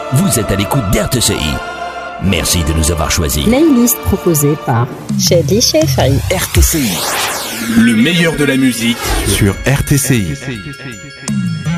Vous êtes à l'écoute d'RTCI. Merci de nous avoir choisis. Playlist proposée par Shadly Shefari. RTCI. Le meilleur de la musique sur RTCI.